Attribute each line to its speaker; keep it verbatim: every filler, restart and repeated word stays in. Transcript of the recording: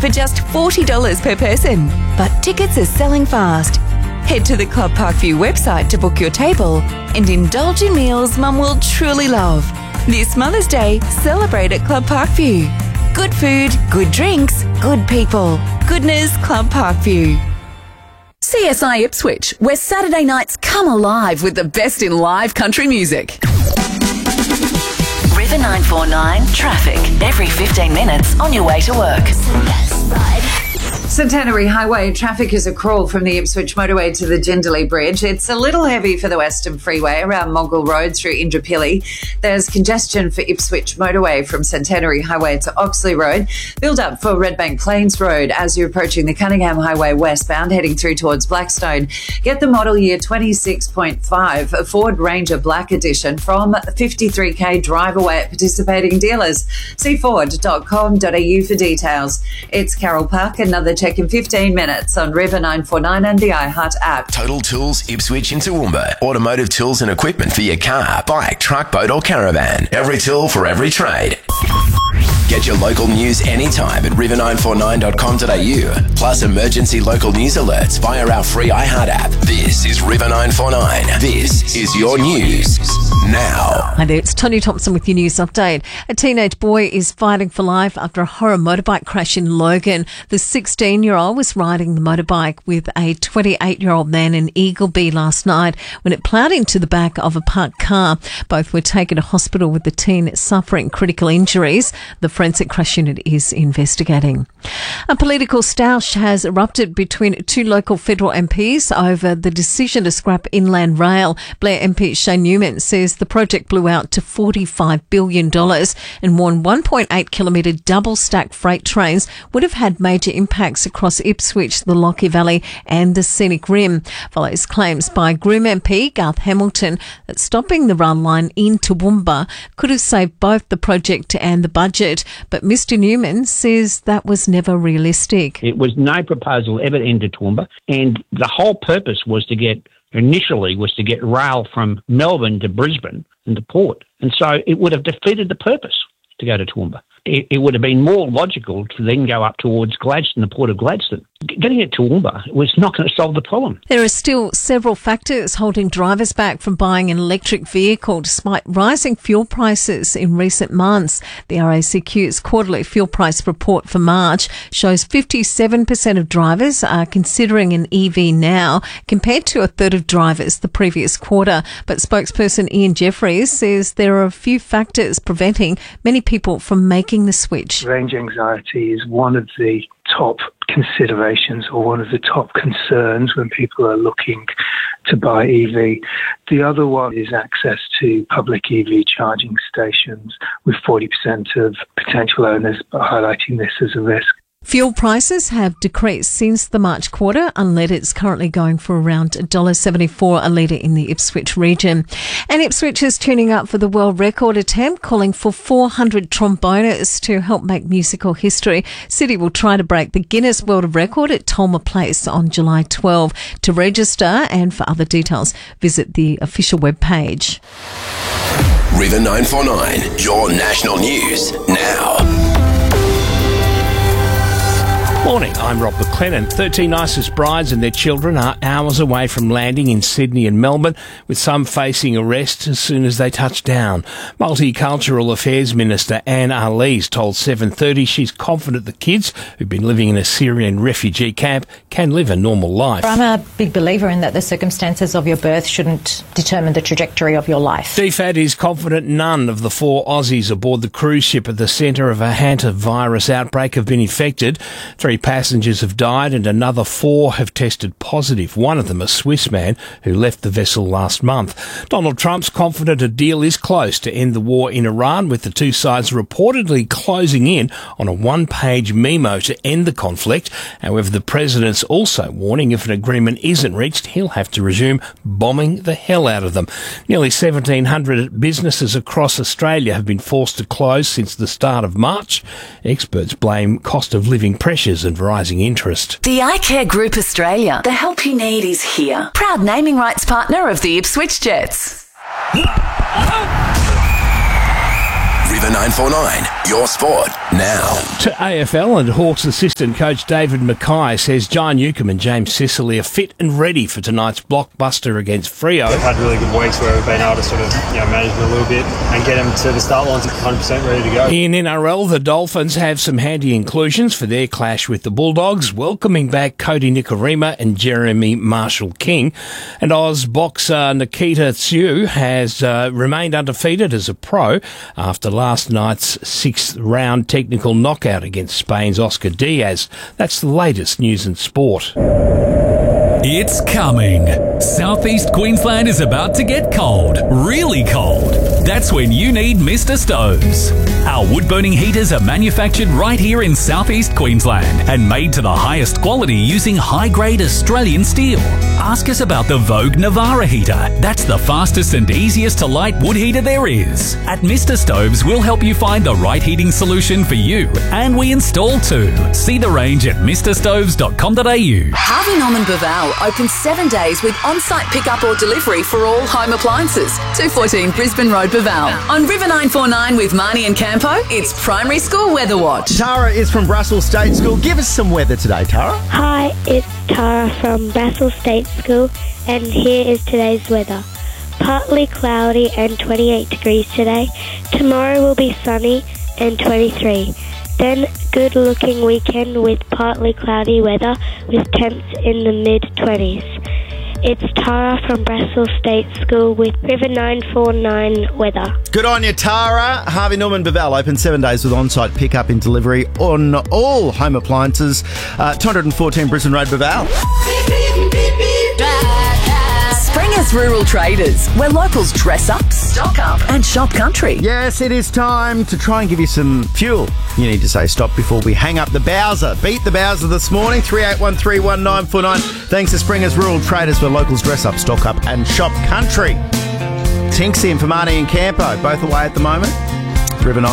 Speaker 1: for just forty dollars per person. But tickets are selling fast. Head to the Club Parkview website to book your table and indulge in meals Mum will truly love. This Mother's Day, celebrate at Club Parkview. Good food, good drinks, good people. Goodness Club Parkview. C S I Ipswich, where Saturday nights come alive with the best in live country music.
Speaker 2: River nine four nine traffic every fifteen minutes on your way to work.
Speaker 3: Centenary Highway traffic is a crawl from the Ipswich motorway to the Jindalee Bridge. It's a little heavy for the Western Freeway around Moggill Road through Indooroopilly. There's congestion for Ipswich motorway from Centenary Highway to Oxley Road. Build up for Redbank Plains Road as you're approaching the Cunningham Highway westbound, heading through towards Blackstone. Get the model year twenty-six point five Ford Ranger Black Edition from fifty-three K drive away at participating dealers. See ford dot com dot a u for details. It's Carol Park, another check in fifteen minutes on River nine four nine and the iHeart app.
Speaker 4: Total Tools Ipswich in Toowoomba. Automotive tools and equipment for your car, bike, truck, boat or caravan. Every tool for every trade. Get your local news anytime at river nine four nine dot com dot a u. Plus emergency local news alerts via our free iHeart app. This is River nine four nine. This is your news now.
Speaker 5: Hi there, it's Tony Thompson with your news update. A teenage boy is fighting for life after a horror motorbike crash in Logan. The sixteen-year-old was riding the motorbike with a twenty-eight-year-old man in Eagleby last night when it ploughed into the back of a parked car. Both were taken to hospital with the teen suffering critical injuries. The forensic crash unit is investigating. A political stoush has erupted between two local federal M Ps over the decision to scrap Inland Rail. Blair M P Shane Newman says the project blew out to forty-five billion dollars and warned one point eight kilometre double-stack freight trains would have had major impacts across Ipswich, the Lockyer Valley and the Scenic Rim. Follows claims by Groom M P Garth Hamilton that stopping the rail line in Toowoomba could have saved both the project and the budget. But Mister Newman says that was never realistic.
Speaker 6: It was no proposal ever to enter Toowoomba, and the whole purpose was to get, initially, was to get rail from Melbourne to Brisbane and to Port. And so it would have defeated the purpose to go to Toowoomba. It, it would have been more logical to then go up towards Gladstone, the Port of Gladstone. Getting it to Toowoomba was not going to solve the problem.
Speaker 5: There are still several factors holding drivers back from buying an electric vehicle despite rising fuel prices in recent months. The R A C Q's quarterly fuel price report for March shows fifty-seven percent of drivers are considering an E V now, compared to a third of drivers the previous quarter. But spokesperson Ian Jeffries says there are a few factors preventing many people from making the switch.
Speaker 7: Range anxiety is one of the top considerations or one of the top concerns when people are looking to buy E V. The other one is access to public E V charging stations, with forty percent of potential owners highlighting this as a risk.
Speaker 5: Fuel prices have decreased since the March quarter. Unleaded's currently going for around one dollar seventy-four a litre in the Ipswich region. And Ipswich is tuning up for the world record attempt, calling for four hundred trombonists to help make musical history. City will try to break the Guinness World Record at Tolmer Place on July twelfth. To register and for other details, visit the official webpage.
Speaker 4: River nine four nine, your national news now.
Speaker 8: Morning, I'm Rob McLennan. thirteen nicest brides and their children are hours away from landing in Sydney and Melbourne, with some facing arrest as soon as they touch down. Multicultural Affairs Minister Anne Arlese told seven thirty she's confident the kids who've been living in a Syrian refugee camp can live a normal life.
Speaker 9: I'm a big believer in that the circumstances of your birth shouldn't determine the trajectory of your life.
Speaker 8: D F A D is confident none of the four Aussies aboard the cruise ship at the centre of a hantavirus outbreak have been infected. Three passengers have died and another four have tested positive. One of them a Swiss man who left the vessel last month. Donald Trump's confident a deal is close to end the war in Iran, with the two sides reportedly closing in on a one-page memo to end the conflict. However, the president's also warning if an agreement isn't reached, he'll have to resume bombing the hell out of them. Nearly seventeen hundred businesses across Australia have been forced to close since the start of March. Experts blame cost of living pressures and rising interest.
Speaker 2: The iCare Group Australia. The help you need is here. Proud naming rights partner of the Ipswich Jets.
Speaker 4: River nine four nine, your sport now.
Speaker 8: To A F L, and Hawks assistant coach David Mackay says John Newcombe and James Sicily are fit and ready for tonight's blockbuster against Freo.
Speaker 10: We've had really good weeks where we've been able to sort of, you know, manage them a little bit and get them to the start lines one hundred percent ready to go.
Speaker 8: In N R L, the Dolphins have some handy inclusions for their clash with the Bulldogs, welcoming back Cody Nikorima and Jeremy Marshall-King. And Oz boxer Nikita Tsu has uh, remained undefeated as a pro after last night's sixth round technical knockout against Spain's Oscar Diaz. That's the latest news in sport.
Speaker 11: It's coming. Southeast Queensland is about to get cold, really cold. That's when you need Mister Stoves. Our wood-burning heaters are manufactured right here in Southeast Queensland and made to the highest quality using high-grade Australian steel. Ask us about the Vogue Navara heater. That's the fastest and easiest to light wood heater there is. At Mister Stoves, we'll help you find the right heating solution for you, and we install too. See the range at mister stoves dot com dot a u.
Speaker 2: Harvey Norman Baval open seven days with on-site pickup or delivery for all home appliances. two fourteen Brisbane Road, Baval. On River nine four nine with Marnie and Campo, it's Primary School Weather Watch.
Speaker 12: Tara is from Russell State School. Give us some weather today, Tara.
Speaker 13: Hi, it's Tara from Russell State School, and here is today's weather. Partly cloudy and twenty-eight degrees today. Tomorrow will be sunny and twenty-three. Then good-looking weekend with partly cloudy weather with temps in the mid-twenties. It's Tara from Russell State School with River nine four nine weather.
Speaker 12: Good on you, Tara. Harvey Norman Baval open seven days with on-site pickup and delivery on all home appliances. Uh, two fourteen Brisbane Road, Baval.
Speaker 2: Springer's Rural Traders, where locals dress up, stock up and shop country.
Speaker 12: Yes, it is time to try and give you some fuel. You need to say stop before we hang up the Bowser. Beat the Bowser this morning, three eight one three one nine four nine. Thanks to Springer's Rural Traders, where locals dress up, stock up and shop country. Tinksy and Famani and Campo, both away at the moment. River nine.